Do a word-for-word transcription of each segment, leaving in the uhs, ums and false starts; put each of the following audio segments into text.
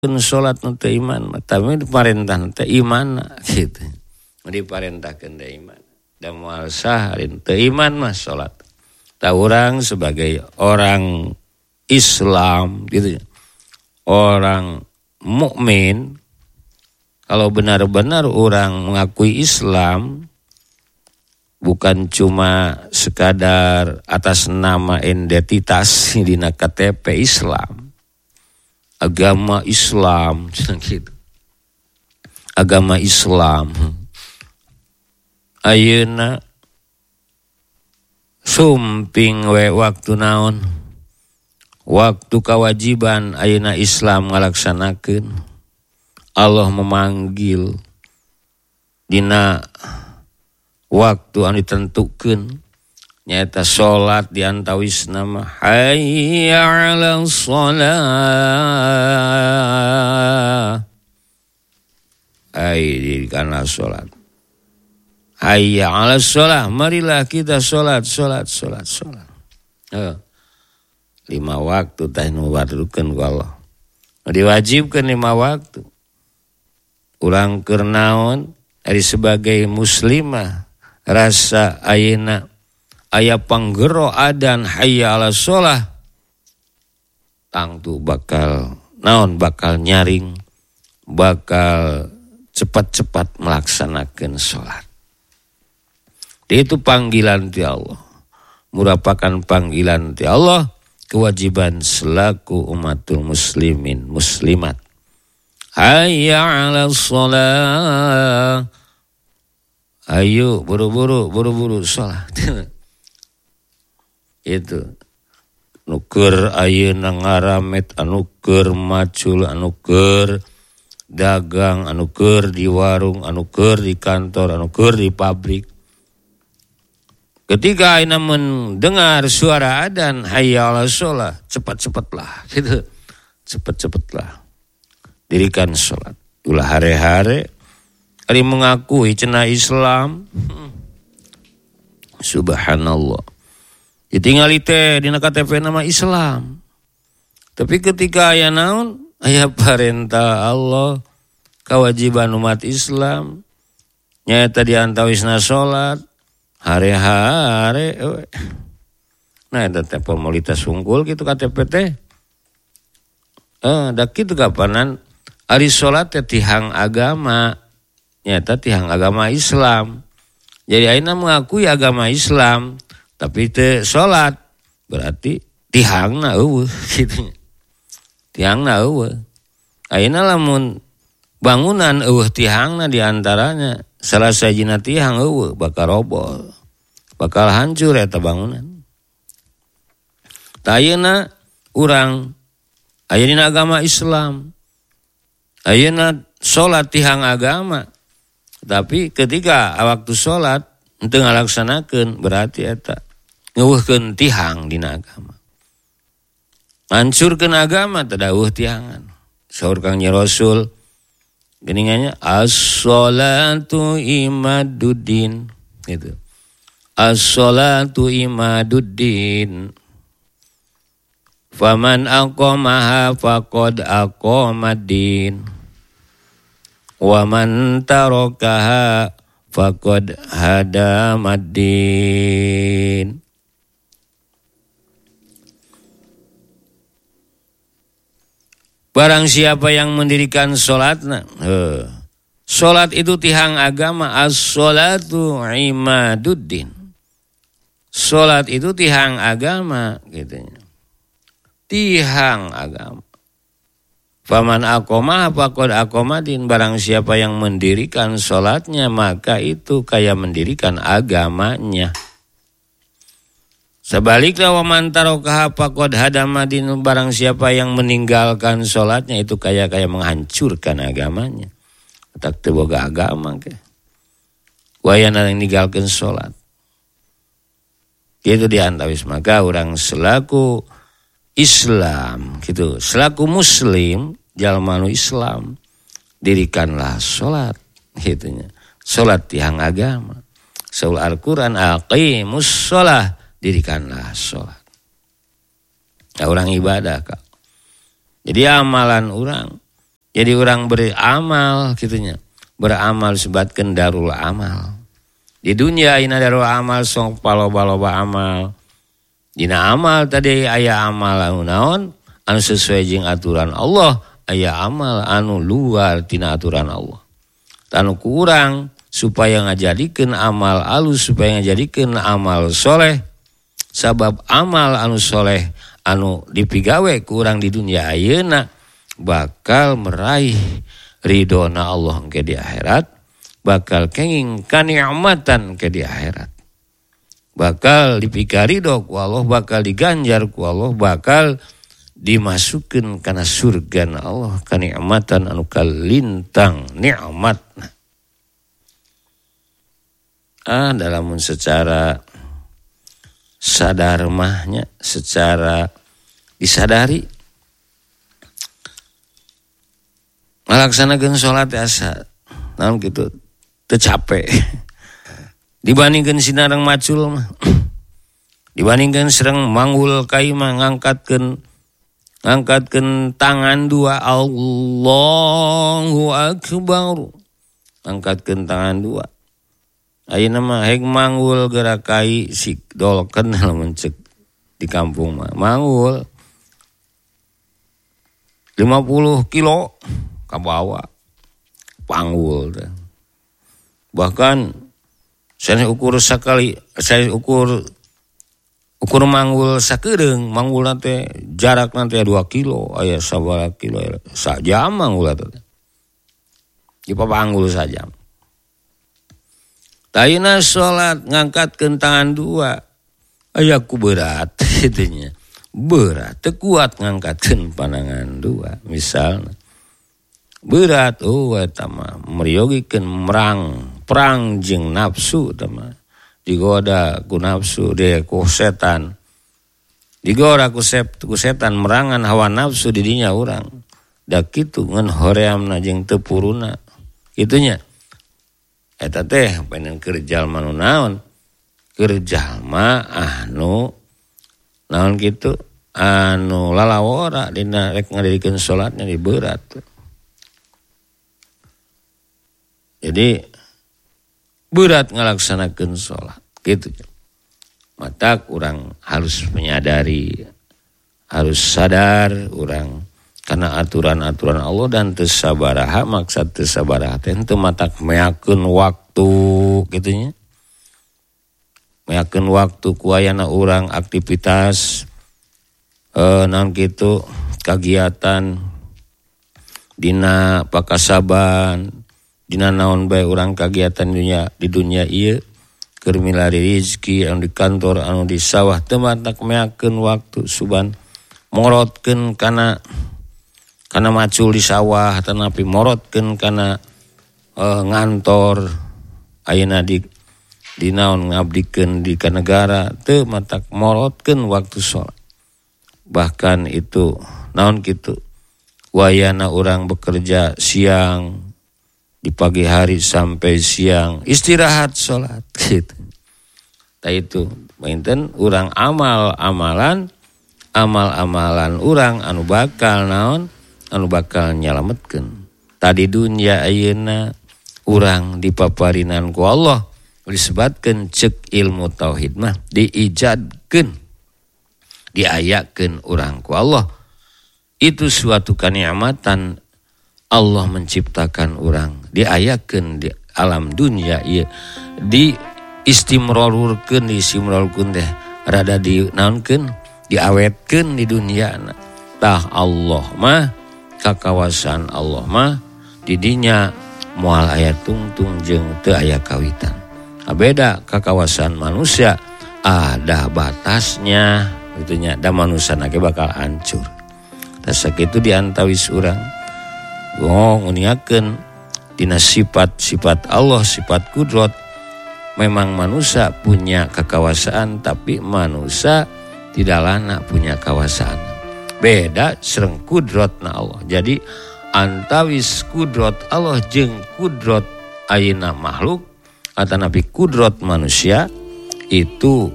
salat nanti iman, tapi diparentah nanti iman gitu. Diparentahkeun teh iman. Da moal saharin teu iman mah salat. Ta urang sebagai orang Islam gitu ya. Orang mukmin, kalau benar-benar orang mengakui Islam, bukan cuma sekadar atas nama identitas dina K T P Islam, agama Islam gitu. Agama Islam. Ayeuna sumping we waktu naon? Waktu kewajiban ayeuna Islam ngalaksanakeun. Allah memanggil dina waktu anu ditentukeun nyaeta salat di antawisna mah hayya 'alas shalah. Ai di kana salat. Hayya 'alas shalah, marilah kita salat, salat, salat, salat. Heuh. Lima waktu teh nu wadukeun ku Allah. Diwajibkeun lima waktu. Urang keur naon? Ari sebagai muslimah rasa ayeuna aya panggero adan hayya 'alas shalah, tangtu bakal naon bakal nyaring, bakal cepat-cepat melaksanakeun salat. Itu panggilan ti Allah. Merupakan panggilan ti Allah, kewajiban selaku umatul muslimin muslimat. Hayya 'alas shalah. Ayo buru-buru buru-buru salat. Itu nuker ayeuna ngaramet, anu keur macul, anu keur dagang, anu keur di warung, anu keur di kantor, anu keur di pabrik. Ketika ayeuna mendengar suara adzan hayya 'alas shalah, cepat-cepatlah gitu. Cepat-cepatlah dirikan salat. Ulah hare-hare ari mengakui cenah Islam. Subhanallah. Ditingali teh dina K T P nama Islam. Tapi ketika aya naon? Aya perintah Allah, kewajiban umat Islam nyaeta di antawisna salat, hare-hare. Nah, eta teh formalitas unggul kitu K T P teh. Eh, da kitu kapanan ari salat teh tihang agama. Nyata tihang agama Islam. Jadi ayeuna mengakui agama Islam tapi teu salat, berarti tihangna eueuh gitu. Tihangna eueuh. Ayeuna lamun bangunan eueuh tihangna di antaranya salah sajina tihang eueuh bakal roboh. Bakal hancur eta bangunan. Ta ayeuna urang aya dina agama Islam. Ayeuna salat tihang agama. Tapi ketika waktu salat henteu ngalaksanakeun berarti eta ngeuweuhkeun tihang dina agama. Hancurkeun agama teh dawuh tihangan. Saur Kang Nyi Rasul geuningannya as-shalatu imaduddin gitu. As-shalatu imaduddin. Faman aqamaha faqad aqamaddin. Wa man tarakaha faqad hadamaddin. Barang siapa yang mendirikan salatna, eh, salat itu tihang agama, as-shalatu imaduddin. Salat itu tihang agama gitu. Tihang agama. Faman aqoma faqad aqomadin, barang siapa yang mendirikan salatnya maka itu kayak mendirikan agamanya. Sebaliknya wa man tarakaha faqad hadamadin, barang siapa yang meninggalkan salatnya itu kayak kayak menghancurkan agamanya. Tak teu boga agama ke. Wayana yang ninggalkeun salat. Itu diantawis maka orang selaku Islam gitu, selaku muslim jalma nu Islam, dirikanlah salat gitunya. Salat tihang agama. Saul Al-Qur'an aqimus shalah, dirikanlah salat. Ya, orang ibadah Kak. Jadi amalan orang Jadi orang beramal gitunya. Beramal sebatkeun darul amal. Di dunia ina darul amal sok paloba-loba amal. Dina amal tadi aya amal anu naon anu sesuai jeung aturan Allah, aya amal anu luar tina aturan Allah. Anu kurang supaya ngajadikeun amal alus, supaya ngajadikeun amal soleh. Sabab amal anu soleh anu dipigawe kurang di dunia ayeuna bakal meraih ridona Allah ke di akhirat, bakal kenging kanikmatan ke di akhirat, bakal dipikari ridho ku Allah, bakal diganjar ku Allah, bakal dimasukkan kana surga Allah, kanikmatan anu kalintang nikmatna. Ah, dalam secara sadar mahnya, secara disadari ngalaksanakeun salat asa naon kitu teu capek dibandingkeun sinareng macul mah, dibandingkeun sareng manggul kai mah ngangkatkeun ngangkatkeun tangan dua, Allahu akbar, ngangkatkeun tangan dua. Ayeuna mah heg manggul gerak kai sikdolkeun lamun ceuk di kampung mah manggul lima puluh kilo ka bawa panggul teh. Bahkan saya ukur sakali, saya ukur ukur manggul sakeureung, manggul teh jarak nanti dua kilo, aya sabaraha kilo, sajam manggul teh. Di papanggul sajam. Tayina salat ngangkatkeun tangan dua, aya ku berat itunya. Berat, teu kuat ngangkatkeun panangan dua misalna. Berat, oh eta mah meriogikeun merang, perang jeung nafsu eta mah. Digoda ku nafsu, dia ku setan. Digoda ku, sep, ku setan merangan hawa nafsu di dinya urang. Da kitu ngan horeamna jeung teu puruna. Kitunya. Eta teh penen keur jalma nu naon? Keur jalma anu naon kitu? Anu lalawora dina rek ngadikeun salatnya di berat. Jadi berat ngalaksanakeun salat gitu. Mata urang harus menyadari, harus sadar urang karena aturan-aturan Allah dan teu sabaraha maksud teu sabaraha teh teu matak meakeun waktu gitunya. Meakeun waktu ku ayana urang aktivitas eh naon kitu kagiatan dina pakasaban dina naon bae urang kagiatan dunia di dunia ieu keur milari rezeki anu di kantor anu di sawah teu matak meakeun waktu suban morotkeun kana kana macul di sawah tanapi morotkeun kana uh, ngantor ayeuna di di naon ngabdikeun di ka negara teu matak morotkeun waktu salat. Bahkan itu naon kitu wayana urang bekerja siang di pagi hari sampai siang istirahat salat gitu. Tah itu mainten urang amal-amalan amal-amalan urang anu bakal naon anu bakal nyalametkeun. Tadi dunia ayeuna urang dipaparinan ku Allah disebutkeun ceuk ilmu tauhid mah diijadkeun diayakeun urang ku Allah. Itu suatu kenikmatan Allah menciptakan orang, diayakeun di alam dunia ieu, di istimrorurkeun, di istimrorkeun teh rada di naonkeun, diawetkeun di dunia. Tah Allah mah kakawasan Allah mah di dinya moal aya tungtung jeung teu aya kawitan. Beda kakawasan manusia ada batasnya gitunya, da manusia nage bakal hancur. Tah sakitu diantawis urang oh nguniakeun dina sifat-sifat Allah, sifat kudrat. Memang manusia punya kekawasaan, tapi manusia tidak lana punya kawasaan. Beda sareng kudratna Allah. Jadi antawis kudrat Allah jeung kudrat ayeuna makhluk atanapi kudrat manusia itu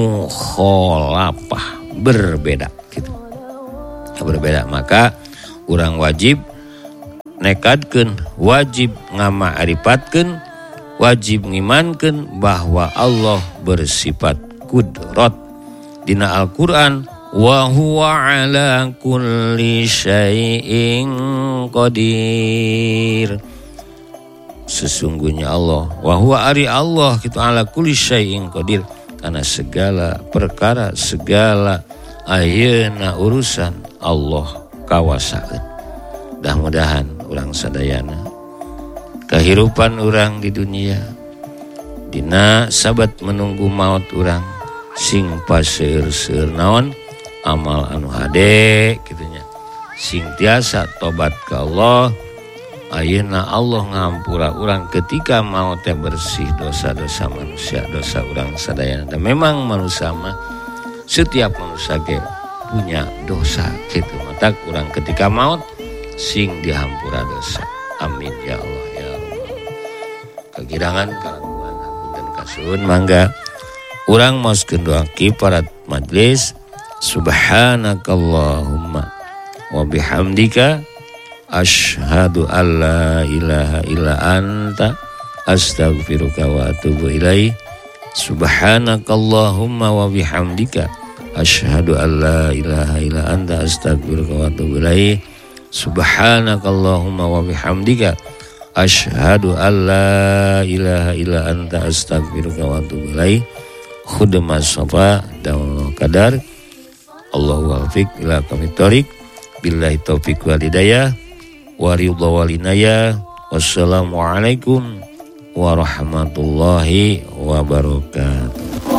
mukhalafah, berbeda gitu. Berbeda, maka urang wajib nekadkeun, wajib ngamaaripatkeun, wajib ngimankeun bahwa Allah bersifat kudrat. Dina Al-Qur'an, wa huwa ala kulli syai'in qadir. Sesungguhnya Allah, wa huwa ari Allah kitu ala kulli syai'in qadir, karena segala perkara, segala ayeuna urusan Allah kawasakeun. Mudah-mudahan urang sadayana kehidupan urang di dunia dina sabat menunggu maut urang sing paseur-seur naon amal anu hade kitunya, sing tiasa tobat ke Allah. Ayeuna Allah ngampura urang ketika maut teh bersih dosa-dosa manusia, dosa urang sadayana. Dan memang manusia mah setiap manusia ge punya dosa kitu. Mata urang ketika maut sing dihampura dosa. Amin ya Allah ya Rabbal. Kegirangan kalangan hapunten kasuhun mangga urang moskeun doa kifarat majlis. Subhanakallahumma wa bihamdika asyhadu alla ilaha illa anta astaghfiruka wa atubu ilaik. Subhanakallahumma wa bihamdika asyhadu alla ilaha illa anta astaghfiruka wa atubu ilaik. Subhanakallahumma wa bihamdika asyhadu alla ilaha illa anta astaghfiruka wa atubu ilaik. Khudamas safa dan qadar. Allahu wafiq ila aqwamit thoriq. Billahi taufiq wal hidayah. Wa ridha wal inayah. Wassalamualaikum warahmatullahi wabarakatuh.